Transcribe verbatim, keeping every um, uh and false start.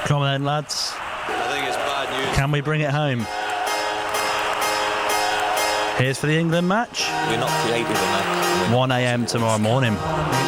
Come on then, lads. I think it's bad news. Can we bring it home? Here's for the England match. We're not creative enough. one a.m. tomorrow morning.